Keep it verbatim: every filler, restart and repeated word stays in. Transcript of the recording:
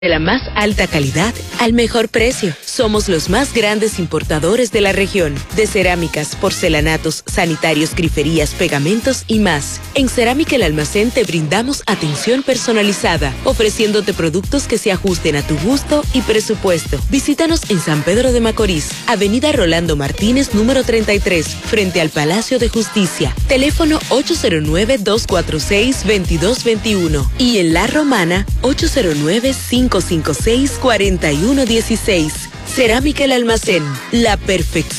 De la más alta calidad al mejor precio. Somos los más grandes importadores de la región. De cerámicas, porcelanatos, sanitarios, griferías, pegamentos y más. En Cerámica El Almacén te brindamos atención personalizada, ofreciéndote productos que se ajusten a tu gusto y presupuesto. Visítanos en San Pedro de Macorís, Avenida Rolando Martínez, número treinta y tres, frente al Palacio de Justicia. Teléfono ocho cero nueve, dos cuatro seis, dos dos dos uno. Y en La Romana, ocho cero nueve, cinco cinco seis, cuatro uno uno seis. Cerámica El Almacén, la perfección.